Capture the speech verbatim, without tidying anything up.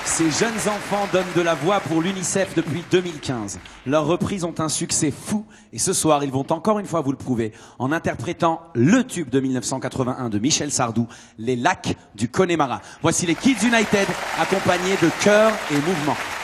Ces jeunes enfants donnent de la voix pour l'UNICEF depuis deux mille quinze. Leurs reprises ont un succès fou et ce soir, ils vont encore une fois vous le prouver en interprétant le tube de mille neuf cent quatre-vingt-un de Michel Sardou, Les Lacs du Connemara. Voici les Kids United accompagnés de chœurs et mouvements.